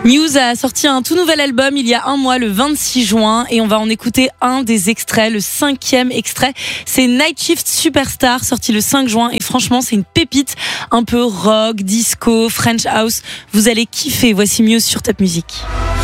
Muse a sorti un tout nouvel album il y a un mois, le 26 juin, et on va en écouter un des extraits, le 5e extrait. C'est Night Shift Superstar, sorti le 5 juin, et franchement, c'est une pépite, un peu rock, disco, French house. Vous allez kiffer. Voici Muse sur Top Music.